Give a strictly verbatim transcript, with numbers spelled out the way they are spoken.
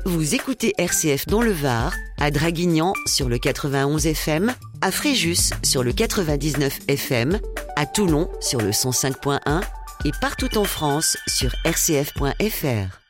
Vous écoutez R C F dans le Var, à Draguignan sur le quatre-vingt-onze F M, à Fréjus sur le quatre-vingt-dix-neuf F M, à Toulon sur le cent cinq point un et partout en France sur r c f point f r.